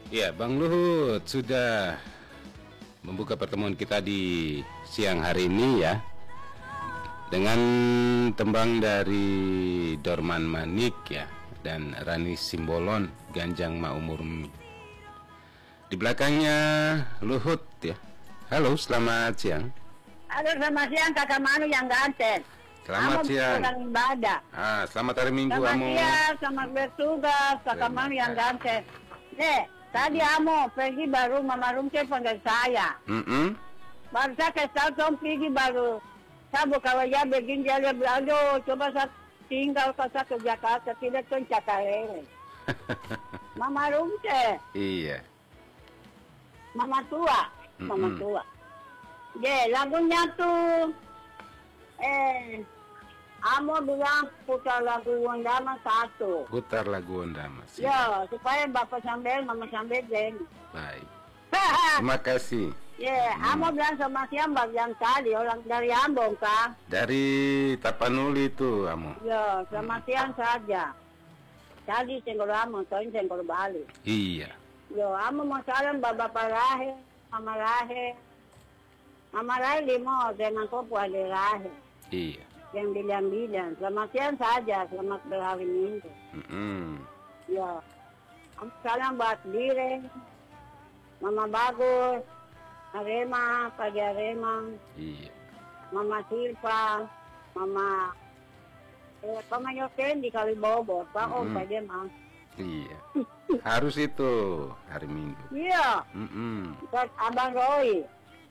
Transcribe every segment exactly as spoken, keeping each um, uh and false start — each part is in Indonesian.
Ya, Bang Luhut sudah membuka pertemuan kita di siang hari ini ya, dengan tembang dari Dorman Manik ya dan Rani Simbolon, Ganjang Maumur. Di belakangnya Luhut ya. Halo, selamat siang. Halo, selamat siang Kakak Manu yang ganteng. Selamat Amo siang. Ibadah. Ah, selamat hari Minggu, Selamat Amo. siang, selamat bertugas Kakak Manu yang ganteng. Nih, tadi Amo pergi baru Mama Rumce panggil saya. Mm -mm. Baru saya ke stasiun pergi baru. Sabu kalau ya begini dia bilang, aduh coba saya tinggal ke saya ke Jakarta, tidak ke Cakarele. Mama Rumce. Iya. Mama tua. Mama Mm-mm. tua. Dia lagunya tuh eh Amo bilang putar lagu Wondama satu. Putar lagu Ondama. Siap. Ya, supaya Bapak sambil, Mama sambil dan. Baik. Terima kasih. Ya, Hmm. Amo bilang sama siang bagian tadi orang dari Ambon kah? Dari Tapanuli itu, Amo. Ya, sama siang saja. Tadi senggol Amo, soalnya senggol Bali. Iya. Yo, Amo mau salam Bapak Rahe, Mama Rahe. Mama Rahe limo dengan kopu ada Rahe. Iya. Yang bilang-bilang, selamat siang saja, selamat berhari Minggu. Mm-mm. Ya, Amo salam buat Dire, Mama Bagus, Arema, pagi Arema, Iya. Mama Silva, Mama eh, Pamayoken di Kalibobo, Pak Om, Mm-mm. Pak dia mah. Iya. Harus itu hari Minggu. Iya, Mm-mm. buat Abang Roy,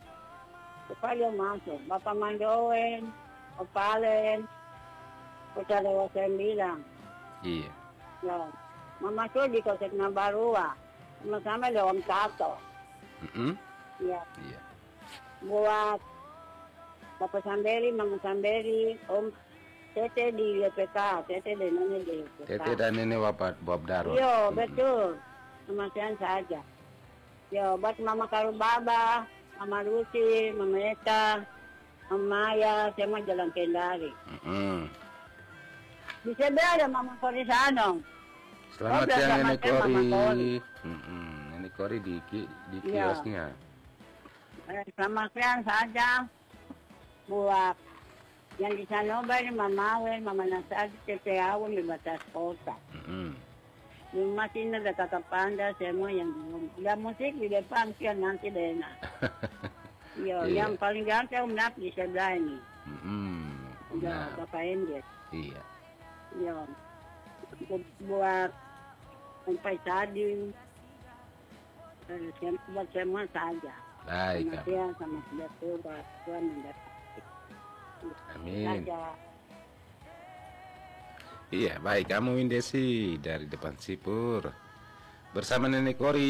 supaya masuk, Bapak Mandoen, Opalen, Kota Dewa Sembilan, Iya. ya, Mama Sudi Kosek Nabarua, sama-sama ada Om Tato, Mm-mm. ya, Iya. buat Bapak Samberi, Mama Samberi, Om Tete di Y P K, Tete dan Nenek di Y P K. Tete dan Nenek Wabad Bob Daro. Iya, betul. Kemasian saja. Ya, buat Mama Karubaba, Mama Lucy, Mama Eta, Mama Maya, semua jalan Kendari. Mm-mm. Di sebelah ada Mama Korisano. Selamat Oh, siang selamat Nenek siang, Mama Kori. Kori. Mm-mm. Nenek Kori di ki- di Iya. kiosnya. Eh, selamat siang saja. Buat yang di Sanobar, Mama Wen, Mama Nasad, T P Awun di batas kota. Mm-mm. Di rumah sini ada kakak panda, semua yang di rumah. Ya musik di depan, siang nanti deh. Iya, Iya. yang paling ganteng Om Nak di sebelah ini. Mm-mm. Ya, Nah, Bapak Endes. iya. Ya, Bu- buat sampai tadi, eh, sem- buat semua saja. Baik, Sama Am. dia, sama dia tuh, buat Tuhan mendapat. Amin. Saja. Iya, baik. Kamu Indesi dari depan Sipur bersama Nenek Kori.